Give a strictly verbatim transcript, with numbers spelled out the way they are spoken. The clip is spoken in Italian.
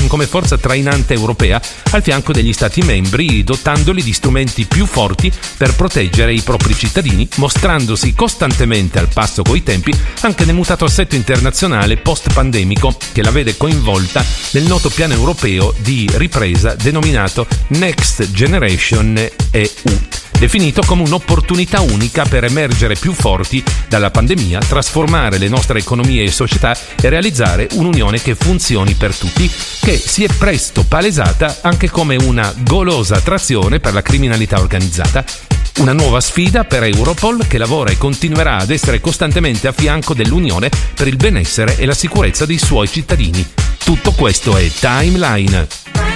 come forza trainante europea al fianco degli Stati membri, dotandoli di strumenti più forti per proteggere i propri cittadini, mostrandosi costantemente al passo coi tempi anche nel mutato assetto internazionale post-pandemico che la vede coinvolta nel noto piano europeo di ripresa denominato Next Generation E U, definito come un'opportunità unica per emergere più forti dalla pandemia, trasformare le nostre economie e società e realizzare un'unione che funzioni per tutti, che si è presto palesata anche come una golosa attrazione per la criminalità organizzata. Una nuova sfida per Europol, che lavora e continuerà ad essere costantemente a fianco dell'Unione per il benessere e la sicurezza dei suoi cittadini. Tutto questo è Timeline.